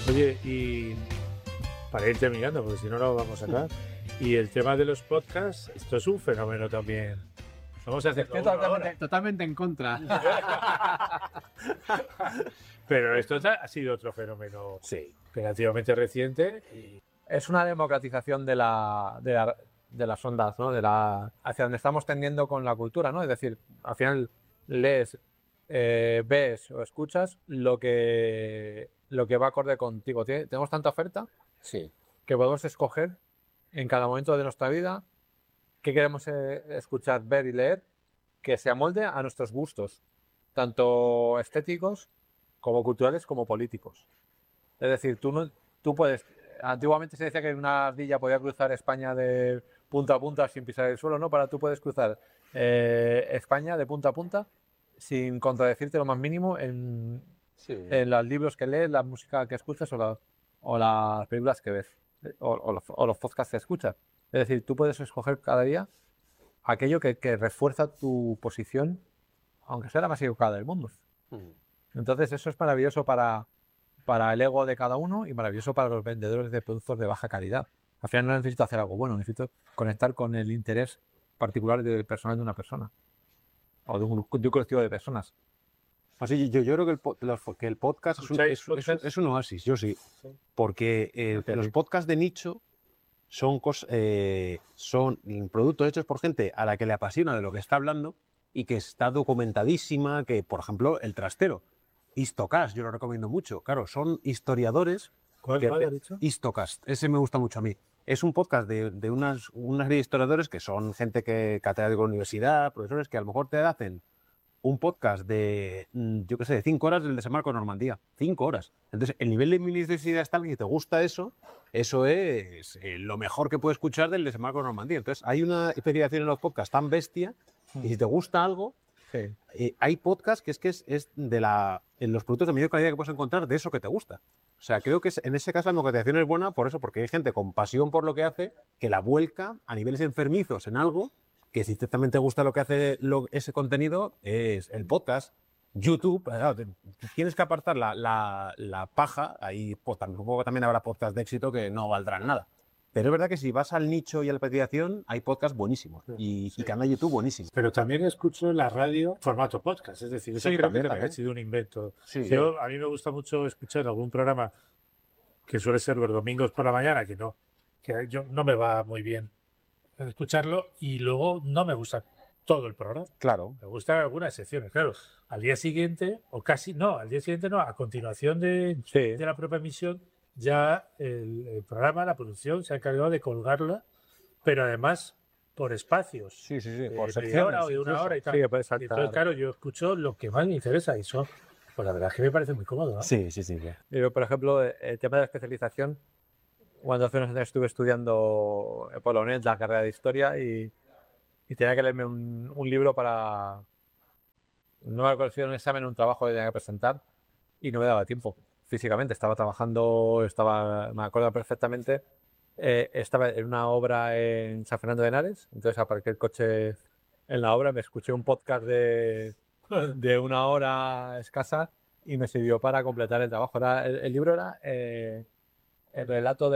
Oye, y para ir terminando, porque si no, no vamos a acabar. Y el tema de los podcasts, esto es un fenómeno también. Vamos a hacer totalmente en contra. Pero esto ha sido otro fenómeno relativamente reciente. Y... Es una democratización de las ondas, ¿no? Hacia donde estamos tendiendo con la cultura, ¿no? Es decir, al final lees, ves o escuchas lo que va acorde contigo. Tenemos tanta oferta que podemos escoger en cada momento de nuestra vida qué queremos escuchar, ver y leer, que se amolde a nuestros gustos, tanto estéticos como culturales como políticos. Es decir, tú puedes... Antiguamente se decía que una ardilla podía cruzar España de punta a punta sin pisar el suelo, ¿no? Para tú puedes cruzar España de punta a punta sin contradecirte lo más mínimo en los libros que lees, la música que escuchas o las películas que ves o los podcasts que escuchas. Es decir, tú puedes escoger cada día aquello que refuerza tu posición, aunque sea la más equivocada del mundo. Entonces eso es maravilloso para el ego de cada uno y maravilloso para los vendedores de productos de baja calidad. Al final no necesito hacer algo bueno, necesito conectar con el interés particular del personal de una persona o de un colectivo de personas. Así, yo creo que el podcast es un oasis, yo sí. Porque los podcasts de nicho son productos hechos por gente a la que le apasiona de lo que está hablando y que está documentadísima, que, por ejemplo, El Trastero. Histocast, yo lo recomiendo mucho. Claro, son historiadores. ¿Cuál has dicho? Histocast, ese me gusta mucho a mí. Es un podcast de una serie de historiadores que son gente catedrática de la universidad, profesores que a lo mejor te hacen un podcast de, yo qué sé, de 5 horas del desembarco de Normandía. 5 horas. Entonces, el nivel de minuciosidad es tal que te gusta eso es lo mejor que puedes escuchar del desembarco de Normandía. Entonces, hay una especialización en los podcasts tan bestia y si te gusta algo, hay podcasts que es en los productos de mayor calidad que puedes encontrar de eso que te gusta. O sea, creo que en ese caso la democratización es buena por eso, porque hay gente con pasión por lo que hace, que la vuelca a niveles enfermizos en algo, que si también te gusta lo que hace ese contenido, es el podcast, YouTube. Tienes que apartar la paja, ahí pues, también habrá podcasts de éxito que no valdrán nada. Pero es verdad que si vas al nicho y a la especialización, hay podcasts buenísimos y canal de YouTube buenísimos. Pero también escucho en la radio formato podcast, es decir, eso creo que también ha sido un invento. A mí me gusta mucho escuchar algún programa que suele ser los domingos por la mañana, que yo no me va muy bien escucharlo y luego no me gusta todo el programa. Claro. Me gustan algunas secciones, claro. Al día siguiente, a continuación de la propia emisión, ya el programa, la producción, se ha encargado de colgarla, pero además por espacios. Por media hora o de una hora y tal. Entonces, claro, yo escucho lo que más me interesa y eso, pues la verdad es que me parece muy cómodo, ¿no? Sí. Pero, por ejemplo, el tema de la especialización, cuando hace unos años estuve estudiando polonés, la carrera de historia, y tenía que leerme un libro para... No me acuerdo, un examen, un trabajo que tenía que presentar, y no me daba tiempo. Físicamente, estaba trabajando, me acuerdo perfectamente, estaba en una obra en San Fernando de Henares, entonces aparqué el coche en la obra, me escuché un podcast de 1 hora escasa y me sirvió para completar el trabajo. El libro era el relato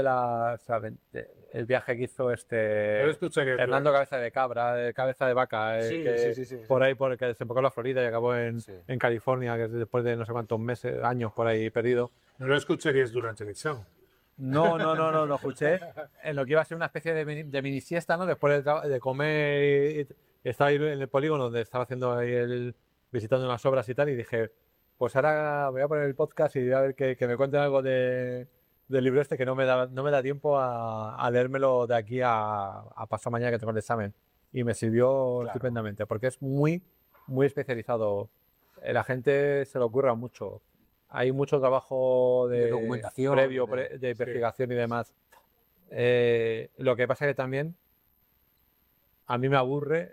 el viaje que hizo Hernando Cabeza de Cabra, Cabeza de Vaca, por ahí, que desembocó en la Florida y acabó en California, que después de no sé cuántos años por ahí perdido. No lo escucharías durante el examen. No, lo escuché en lo que iba a ser una especie de mini siesta, ¿no? Después de comer, estaba ahí en el polígono donde estaba haciendo ahí visitando unas obras y tal, y dije, pues ahora voy a poner el podcast y voy a ver que me cuenten algo del libro que no me da tiempo a leérmelo de aquí a pasado mañana que tengo el examen. Y me sirvió estupendamente, porque es muy, muy especializado. La gente se le ocurra mucho. Hay mucho trabajo de documentación, previo, de investigación y demás. Lo que pasa es que también a mí me aburre,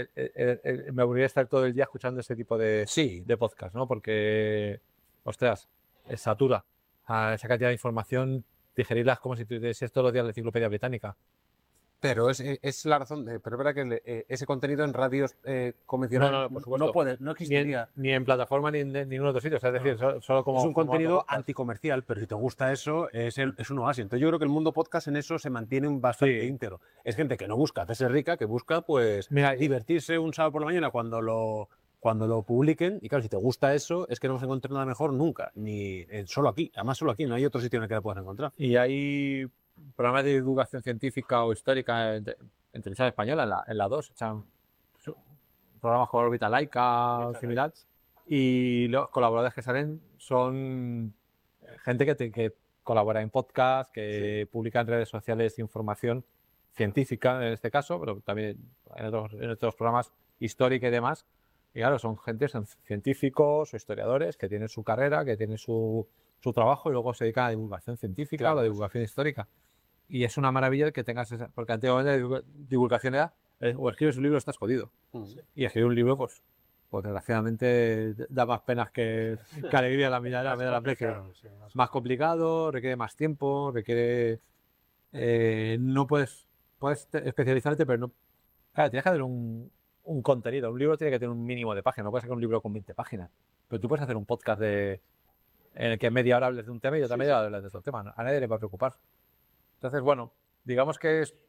me aburriría estar todo el día escuchando ese tipo de podcast, ¿no? Porque, ostras, satura a esa cantidad de información, digerirlas como si tuvieses todos los días la enciclopedia británica. Pero es la razón, pero es verdad que ese contenido en radios convencionales por supuesto. no existiría. Ni en plataforma ni en ningún otro sitio. O sea, es decir, solo como. Es un como contenido podcast. anticomercial, pero si te gusta eso, es un oasis. Entonces yo creo que el mundo podcast en eso se mantiene bastante íntegro. Es gente que no busca hacerse rica, que busca pues divertirse un sábado por la mañana cuando lo publiquen. Y claro, si te gusta eso, es que no vas a encontrar nada mejor nunca. Ni solo aquí. Además, solo aquí. No hay otro sitio en el que la puedas encontrar. Y hay programas de divulgación científica o histórica en televisión española, en la 2. Echan programas como Órbita Laica o similar. Y los colaboradores que salen son gente que colabora en podcast, que publica en redes sociales información científica en este caso, pero también en otros programas históricos y demás. Y claro, son científicos o historiadores que tienen su carrera, que tienen su trabajo y luego se dedican a la divulgación científica o la divulgación histórica. Y es una maravilla que tengas esa, porque antiguamente la divulgación era o escribes un libro o estás jodido. Y escribir un libro, pues desgraciadamente da más penas que alegría a la mirada de la precio. Más complicado, requiere más tiempo, requiere. No puedes especializarte, pero no. Claro, tienes que hacer un contenido. Un libro tiene que tener un mínimo de páginas. No puedes sacar un libro con 20 páginas. Pero tú puedes hacer un podcast en el que media hora hables de un tema y otra media hora hables de otro tema. A nadie le va a preocupar. Entonces, bueno, digamos que es.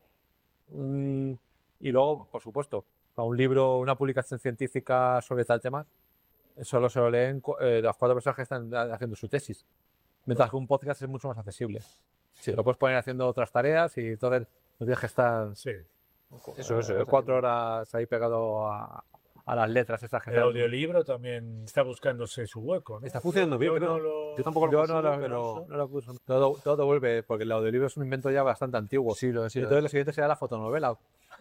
Y luego, por supuesto, a un libro, una publicación científica sobre tal tema, solo se lo leen las 4 personas que están haciendo su tesis. Mientras que un podcast es mucho más accesible. Sí. Lo puedes poner haciendo otras tareas y entonces no tienes que estar eso, 4 horas ahí pegado a las letras esas que el audiolibro también está buscándose su hueco, ¿no? Está funcionando bien, pero yo tampoco lo consumo, pero no lo consumo. Todo vuelve, porque el audiolibro es un invento ya bastante antiguo. Sí, entonces lo siguiente será la fotonovela.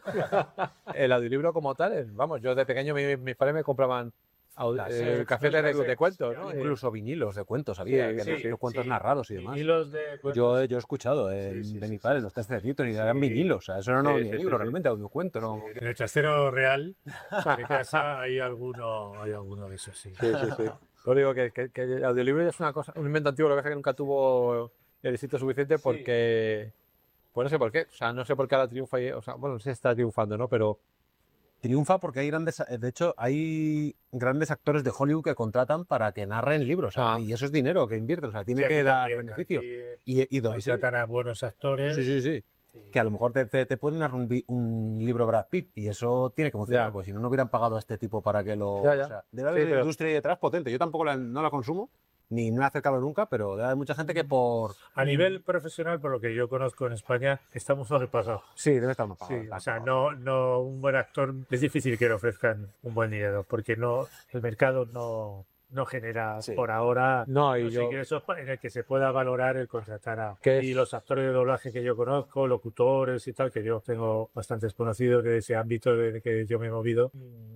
El audiolibro como tal, vamos, yo de pequeño mis padres me compraban cafés de cuentos, ¿no? Incluso vinilos de cuentos, había los cuentos narrados y demás. Vinilos de cuentos. Yo he escuchado de mi padre los terceritos y eran vinilos, o sea, eso no era un libro, realmente audiocuento, ¿no? En el Trastero Real de casa hay alguno de esos, sí. Lo digo que el audiolibro es una cosa, un invento antiguo, lo que pasa es que nunca tuvo el éxito suficiente porque. Pues no sé por qué, o sea, no sé por qué ahora triunfa, o sea, bueno, no sé si está triunfando, ¿no? Pero triunfa porque hay de hecho, hay grandes actores de Hollywood que contratan para que narren libros, y eso es dinero que invierten, o sea, tiene que dar beneficio. Y tratan a buenos actores. Sí. Que a lo mejor te pueden narrar un libro Brad Pitt y eso tiene que funcionar, pues si no hubieran pagado a este tipo para que lo. O sea, debe haber una industria ahí detrás potente. Yo tampoco no la consumo, ni me he acercado nunca, pero debe haber mucha gente que por. A nivel profesional, por lo que yo conozco en España, estamos sobrepagados. Sí, debe estar más pagado. Sí, o sea, no un buen actor, es difícil que le ofrezcan un buen dinero, porque el mercado no genera por ahora ingresos en el que se pueda valorar el contratar y los actores de doblaje que yo conozco, locutores y tal, que yo tengo bastantes conocidos de ese ámbito de que yo me he movido,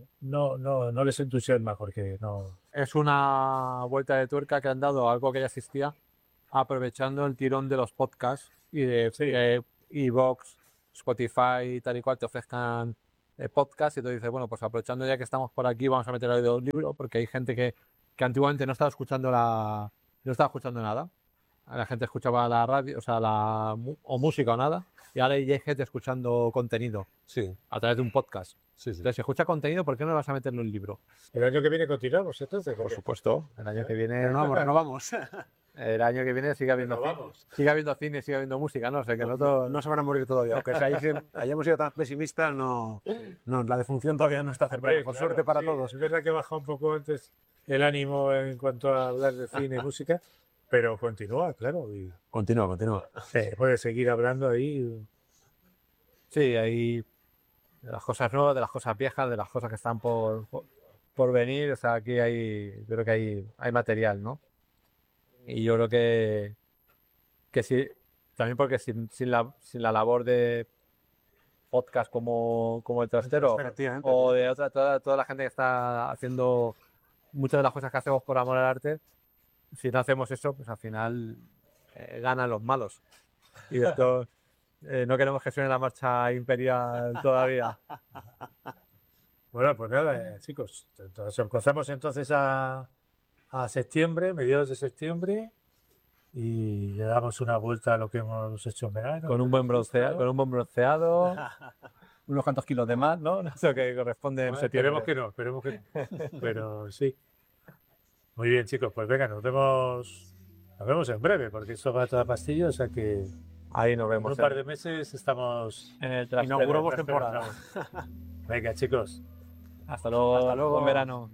no les entusiasma porque no. Es una vuelta de tuerca que han dado a algo que ya existía, aprovechando el tirón de los podcasts y de iVoox, Spotify, tal y cual te ofrezcan podcasts, y tú dices, bueno, pues aprovechando ya que estamos por aquí, vamos a meter el audiolibro, porque hay gente que antiguamente no estaba escuchando nada. La gente escuchaba la radio, o sea, o música o nada, y ahora hay gente escuchando contenido a través de un podcast. Entonces, si escucha contenido, ¿por qué no vas a meterlo en un libro? El año que viene continuamos, entonces. Por supuesto. El año que viene no vamos. El año que viene sigue habiendo cine, sigue habiendo música, ¿no? O sea, que no se van a morir todavía. Aunque hayamos sido tan pesimistas, la defunción todavía no está cercana. Por suerte para todos. Es verdad que baja un poco antes el ánimo en cuanto a hablar de cine y música, pero continúa, claro. Continúa. Puede seguir hablando ahí. Sí, hay de las cosas nuevas, de las cosas viejas, de las cosas que están por venir. O sea, aquí creo que hay material, ¿no? Y yo creo que sí, también porque sin la labor de podcast como el Trastero o de toda la gente que está haciendo muchas de las cosas que hacemos por amor al arte, si no hacemos eso, pues al final ganan los malos. Y esto no queremos que suene la marcha imperial todavía. Bueno, pues nada, chicos, empezamos entonces a septiembre, mediados de septiembre, y le damos una vuelta a lo que hemos hecho en verano. Con un buen bronceado, unos cuantos kilos de más, ¿no? Eso que corresponde en septiembre. Esperemos que no. Pero sí. Muy bien, chicos, pues venga, nos vemos en breve, porque esto va a toda pastilla, o sea que ahí nos en vemos. un par de meses estamos en el trastero. Inauguramos temporada. Venga, chicos. Hasta luego. Buen verano.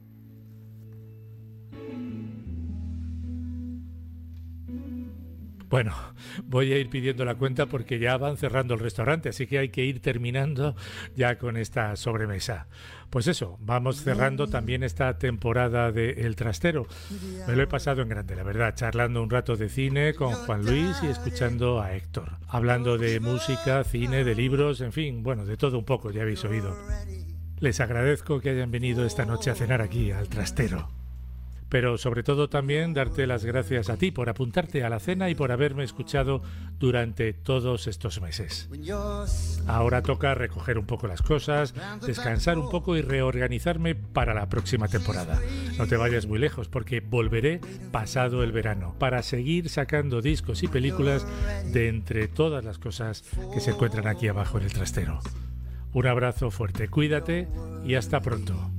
Bueno, voy a ir pidiendo la cuenta porque ya van cerrando el restaurante, así que hay que ir terminando ya con esta sobremesa. Pues eso, vamos cerrando también esta temporada de El Trastero. Me lo he pasado en grande, la verdad, charlando un rato de cine con Juan Luis y escuchando a Héctor. Hablando de música, cine, de libros, en fin, bueno, de todo un poco, ya habéis oído. Les agradezco que hayan venido esta noche a cenar aquí, al Trastero. Pero sobre todo también darte las gracias a ti por apuntarte a la cena y por haberme escuchado durante todos estos meses. Ahora toca recoger un poco las cosas, descansar un poco y reorganizarme para la próxima temporada. No te vayas muy lejos porque volveré pasado el verano para seguir sacando discos y películas de entre todas las cosas que se encuentran aquí abajo en el Trastero. Un abrazo fuerte, cuídate y hasta pronto.